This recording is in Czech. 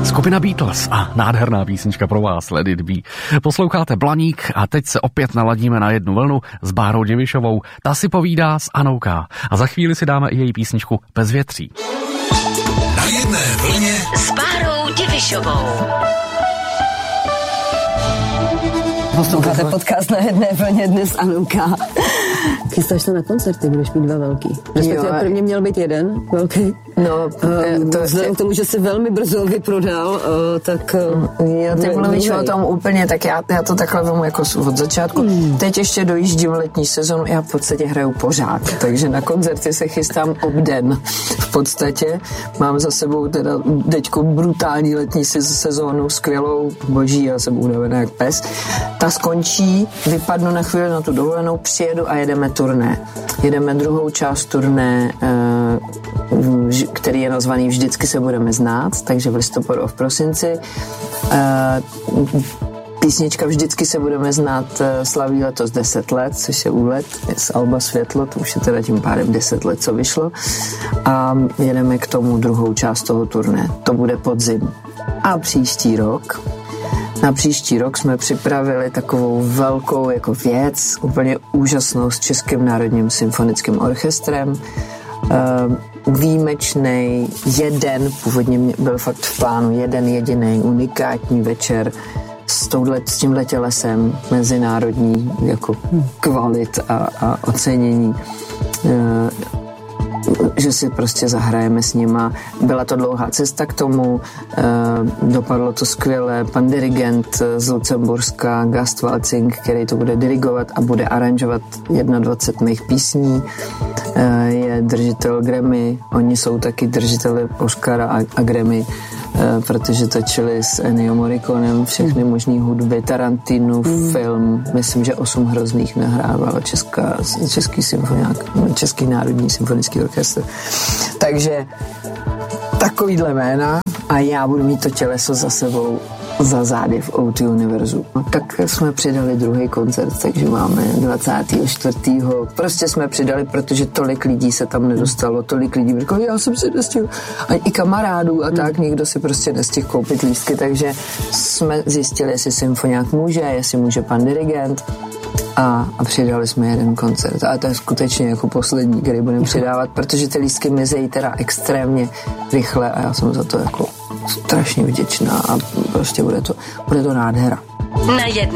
Skupina Beatles a nádherná písnička pro vás, Let It Be. Posloucháte Blaník a teď se opět naladíme na jednu vlnu s Bárou Divišovou. Ta si povídá s Anou K. A za chvíli si dáme i její písničku Bezvětří. Na jedné vlně s Bárou Divišovou. Posloucháte podcast Na jedné vlně dnes Anou K. Chystáš se na koncerty, budeš mít dva velký. Respektive prvně měl být jeden velký. No, to vzhledem k tomu, že se velmi brzo vyprodal, tak... Ty mluvíš o tom úplně, tak já to takhle vemu jako od začátku. Teď ještě dojíždím letní sezonu, já v podstatě hraju pořád, takže na koncerty se chystám obden. V podstatě mám za sebou teda teďko brutální letní sezónu, skvělou, boží, já jsem unavená jak pes. Ta skončí, vypadnu na chvíli na tu dovolenou, přijedu a jedeme turné. Jedeme druhou část turné, který je nazvaný Vždycky se budeme znát, takže v listopadu a v prosinci. Písnička Vždycky se budeme znát slaví letos 10 let, což je úlet z alba Světlo, to už je teda tím pádem 10 let, co vyšlo. A jedeme k tomu druhou část toho turné. To bude podzim. A na příští rok jsme připravili takovou velkou jako věc, úplně úžasnou s Českým národním symfonickým orchestrem. Výjimečný původně byl fakt v plánu jeden jediný unikátní večer s tímhle tělesem mezinárodní jako kvalit a ocenění, že si prostě zahrajeme s nima. Byla to dlouhá cesta k tomu, dopadlo to skvěle. Pan dirigent z Lucemburska, Gast Waltzing, který to bude dirigovat a bude aranžovat 21 mých písní, je držitel Grammy. Oni jsou taky držiteli Oscara a Grammy, protože točili s Ennio Morriconem všechny možný hudby, Tarantinu, film, myslím, že 8 hrozných nahrával Český národní symfonický orchestr. Takže takovýhle jména a já budu mít to těleso za sebou za zády v O2 Univerzu. No, tak jsme přidali druhý koncert, takže máme 24. Prostě jsme přidali, protože tolik lidí se tam nedostalo, tolik lidí říkalo, já jsem si nestihl. A i kamarádů a tak, nikdo si prostě nestihl koupit lístky, takže jsme zjistili, jestli symfoniák může, jestli může pan dirigent. A přidali jsme jeden koncert. A to je skutečně jako poslední, který budeme přidávat, protože ty lístky mizejí teda extrémně rychle a já jsem za to jako strašně vděčná a prostě bude to nádhera. Na jedné